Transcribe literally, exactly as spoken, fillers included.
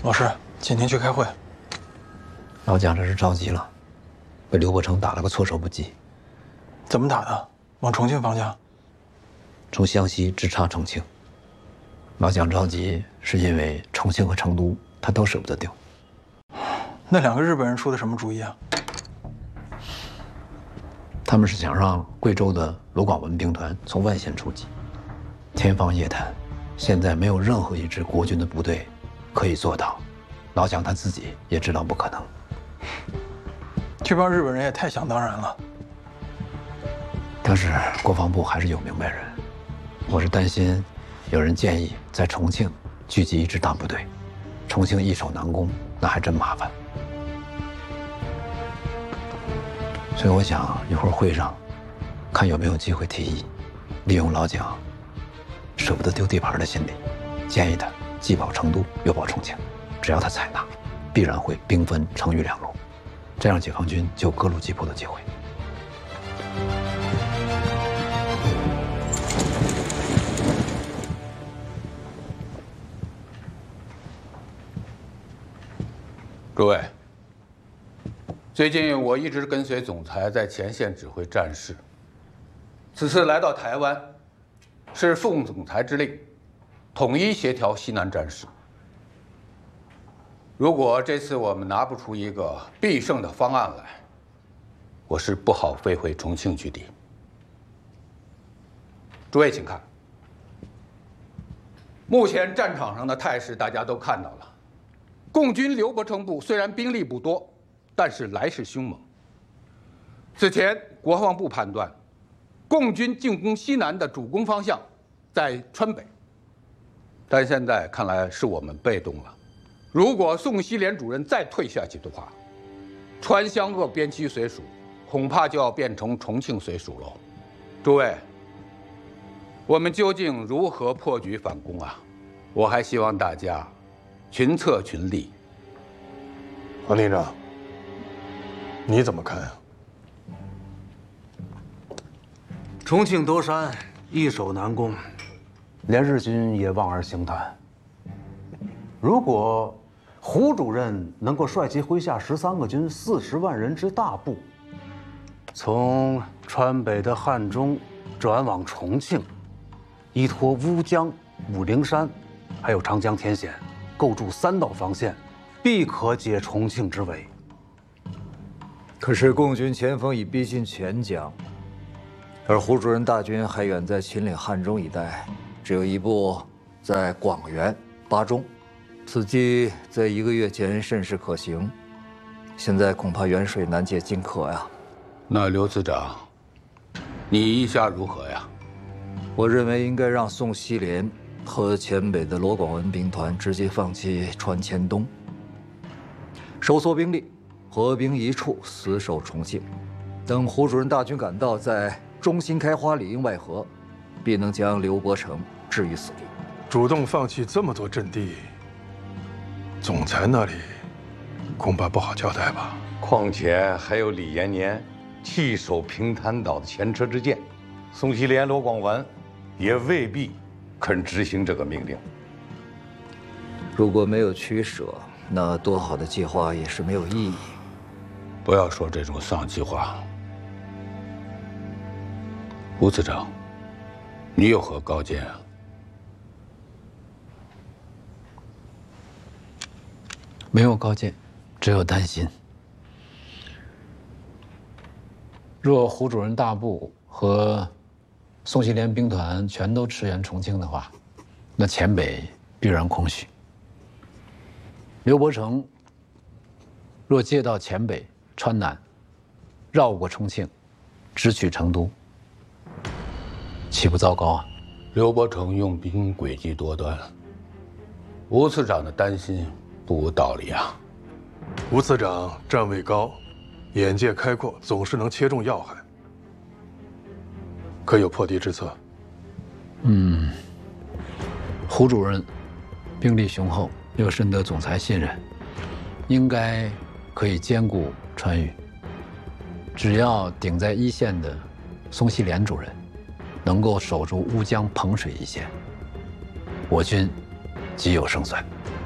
老师，请您去开会。 老蒋这是着急了，被刘伯承打了个措手不及。 怎么打的？往重庆方向？ 从湘西直插重庆。老蒋着急是因为重庆和成都他都舍不得丢。 那两个日本人出的什么主意啊？ 他们是想让贵州的罗广文兵团从外线出击，天方夜谭。现在没有任何一支国军的部队可以做到，老蒋他自己也知道不可能。 这帮日本人也太想当然了。 但是国防部还是有明白人，我是担心有人建议在重庆聚集一支大部队，重庆易守难攻，那还真麻烦。所以我想一会儿会上看有没有机会提议，利用老蒋舍不得丢地盘的心理，建议他既保成都又保重庆，只要他采纳，必然会兵分成渝两路，这样解放军就有各路击破的机会。 诸位，最近我一直跟随总裁在前线指挥战事，此次来到台湾，是奉总裁之令，统一协调西南战事。如果这次我们拿不出一个必胜的方案来，我是不好飞回重庆据地。诸位请看，目前战场上的态势大家都看到了。共军刘伯承部虽然兵力不多，但是来势凶猛。此前国防部判断，共军进攻西南的主攻方向在川北，但现在看来是我们被动了。如果宋希濂主任再退下去的话，川湘鄂边区随属恐怕就要变成重庆随属喽。诸位，我们究竟如何破局反攻啊？我还希望大家群策群力。 王厅长，你怎么看啊？ 重庆多山，易守难攻，连日军也望而兴叹。如果胡主任能够率其麾下十三个军、四十万人之大部，从川北的汉中转往重庆，依托乌江、武陵山，还有长江天险，构筑三道防线，必可解重庆之围。 可是共军前锋已逼近全江，而胡主任大军还远在秦岭汉中一带，只有一部在广元、巴中，此计在一个月前甚是可行，现在恐怕远水难解近渴呀。 那刘次长，你意下如何呀？ 我认为应该让宋希濂和黔北的罗广文兵团直接放弃川黔东，收缩兵力，合兵一处，死守重庆。等胡主任大军赶到，在中心开花里应外合，必能将刘伯承置于死地。 主动放弃这么多阵地，总裁那里恐怕不好交代吧？ 况且还有李延年弃守平潭岛的前车之鉴，宋希濂、罗广文也未必肯执行这个命令。 如果没有取舍，那多好的计划也是没有意义。 不要说这种丧气话。吴次长，你有何高见啊？ 没有高见，只有担心。若胡主任大部和宋希濂兵团全都驰援重庆的话，那黔北必然空虚。刘伯承若借道黔北、川南，绕过重庆，直取成都，岂不糟糕啊？ 刘伯承用兵诡计多端，吴次长的担心不无道理啊。 吴次长站位高，眼界开阔，总是能切中要害。可有破敌之策？ 嗯，胡主任兵力雄厚，又深得总裁信任，应该可以兼顾川渝。只要顶在一线的宋希濂主任能够守住乌江彭水一线，我军即有胜算。